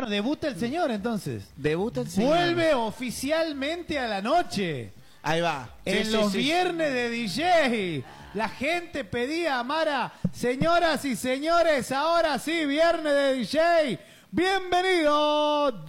Bueno, debuta el señor entonces. Debuta el señor. Vuelve oficialmente a la noche. Ahí va. En los viernes de DJ. La gente pedía a Mara, señoras y señores, ahora sí, viernes de DJ. Bienvenido.